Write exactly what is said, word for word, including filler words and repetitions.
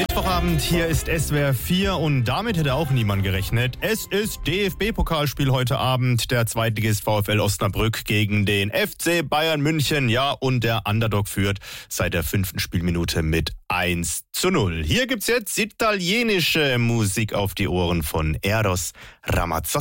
Mittwochabend, hier ist S W R vier und damit hätte auch niemand gerechnet. Es ist D F B-Pokalspiel heute Abend. Der Zweitligist VfL Osnabrück gegen den F C Bayern München. Ja, und der Underdog führt seit der fünften Spielminute mit eins zu null. Hier gibt's jetzt italienische Musik auf die Ohren von Eros Ramazzotti.